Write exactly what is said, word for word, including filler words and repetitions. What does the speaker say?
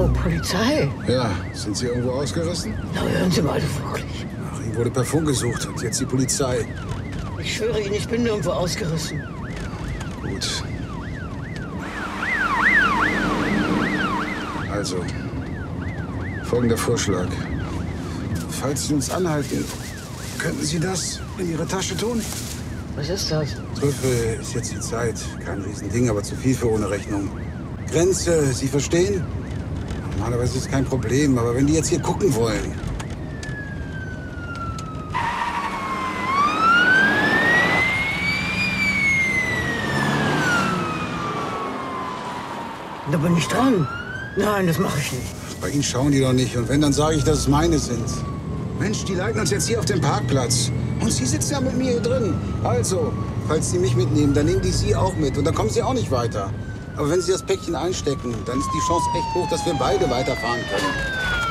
Oh, Polizei? Ja, sind Sie irgendwo ausgerissen? Na, hören Sie mal, wirklich. Ach, Ihnen wurde per Funk gesucht und jetzt die Polizei. Ich schwöre Ihnen, ich bin nirgendwo ausgerissen. Gut. Also, folgender Vorschlag. Falls Sie uns anhalten, könnten Sie das in Ihre Tasche tun? Was ist das? Trüffel ist jetzt die Zeit. Kein Riesending, aber zu viel für ohne Rechnung. Grenze, Sie verstehen? Normalerweise ist es kein Problem, aber wenn die jetzt hier gucken wollen... Da bin ich dran. Nein, das mache ich nicht. Bei Ihnen schauen die doch nicht. Und wenn, dann sage ich, dass es meine sind. Mensch, die leiten uns jetzt hier auf den Parkplatz. Und Sie sitzen ja mit mir hier drin. Also, falls Sie mich mitnehmen, dann nehmen die Sie auch mit. Und dann kommen Sie auch nicht weiter. Aber wenn Sie das Päckchen einstecken, dann ist die Chance echt hoch, dass wir beide weiterfahren können.